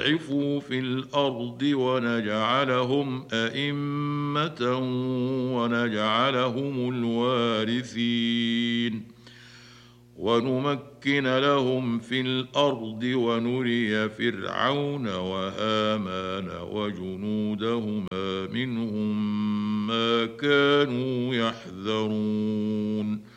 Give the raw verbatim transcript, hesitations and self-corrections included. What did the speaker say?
يستضعفوا في الأرض ونجعلهم أئمة ونجعلهم الوارثين ونمكن لهم في الأرض ونري فرعون وهامان وجنودهما منهم ما كانوا يحذرون